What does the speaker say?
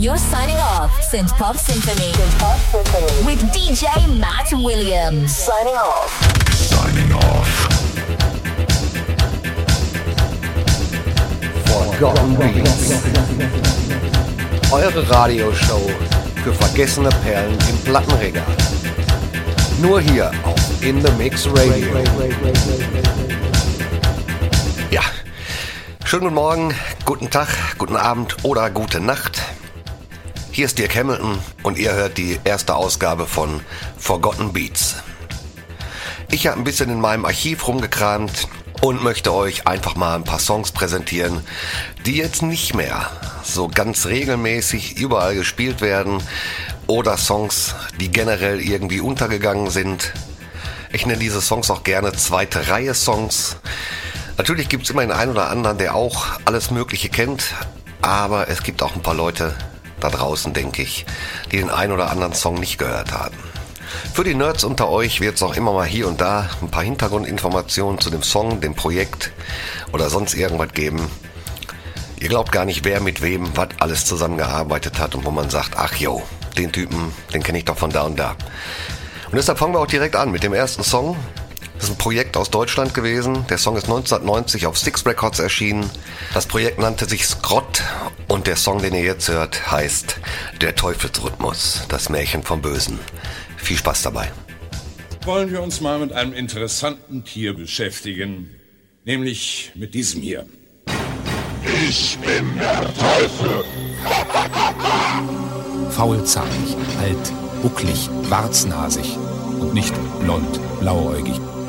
You're signing off Synthpop Symphony with DJ Matt Williams. Signing off. Forgotten Beats. Eure Radioshow für vergessene Perlen im Plattenregal. Nur hier auf In The Mix Radio. Ja, schönen guten Morgen, guten Tag, guten Abend oder gute Nacht. Hier ist Dirk Hamilton und ihr hört die erste Ausgabe von Forgotten Beats. Ich habe ein bisschen in meinem Archiv rumgekramt und möchte euch einfach mal ein paar Songs präsentieren, die jetzt nicht mehr so ganz regelmäßig überall gespielt werden oder Songs, die generell irgendwie untergegangen sind. Ich nenne diese Songs auch gerne zweite Reihe Songs. Natürlich gibt es immer den einen oder anderen, der auch alles Mögliche kennt, aber es gibt auch ein paar Leute da draußen, denke ich, die den einen oder anderen Song nicht gehört haben. Für die Nerds unter euch wird es auch immer mal hier und da ein paar Hintergrundinformationen zu dem Song, dem Projekt oder sonst irgendwas geben. Ihr glaubt gar nicht, wer mit wem was alles zusammengearbeitet hat und wo man sagt, ach jo, den Typen, den kenne ich doch von da und da. Und deshalb fangen wir auch direkt an mit dem ersten Song. Das ist ein Projekt aus Deutschland gewesen. Der Song ist 1990 auf Six Records erschienen. Das Projekt nannte sich Skrott und der Song, den ihr jetzt hört, heißt Der Teufelsrhythmus, das Märchen vom Bösen. Viel Spaß dabei. Wollen wir uns mal mit einem interessanten Tier beschäftigen, nämlich mit diesem hier. Ich bin der Teufel. Faulzahnig, alt, bucklig, warznasig und nicht blond, blauäugig.